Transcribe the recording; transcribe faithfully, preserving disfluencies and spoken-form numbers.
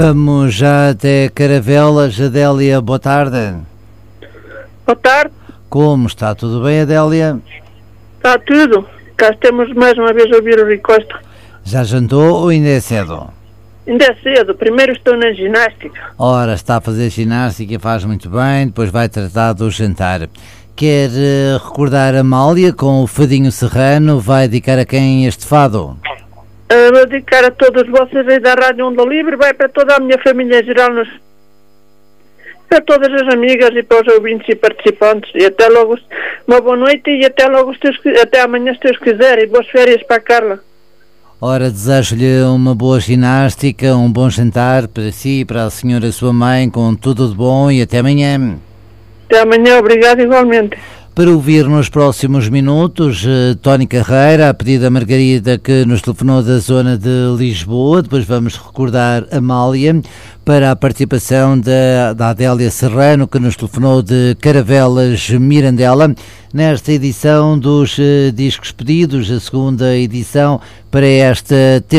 Vamos já até Caravelas. Adélia, boa tarde. Boa tarde. Como está? Tudo bem, Adélia? Está tudo. Cá estamos mais uma vez a ouvir o Rui Costa. Já jantou ou ainda é cedo? Ainda é cedo. Primeiro estou na ginástica. Ora, está a fazer ginástica, faz muito bem, depois vai tratar do jantar. Quer uh, recordar a Amália com o Fadinho Serrano? Vai dedicar a quem este fado? Uh, vou dedicar a todos vocês aí da Rádio Onda Livre, vai para toda a minha família em geral, nos... para todas as amigas e para os ouvintes e participantes. E até logo, uma boa noite e até logo, se Deus, até amanhã, se Deus quiser, e boas férias para a Carla. Ora, desejo-lhe uma boa ginástica, um bom jantar para si e para a senhora sua mãe, com tudo de bom, e até amanhã. Até amanhã, obrigado igualmente. Para ouvir nos próximos minutos, uh, Tony Carreira, a pedido da Margarida, que nos telefonou da zona de Lisboa. Depois vamos recordar Amália, para a participação da, da Adélia Serrano, que nos telefonou de Caravelas, Mirandela, nesta edição dos uh, Discos Pedidos, a segunda edição para esta terça.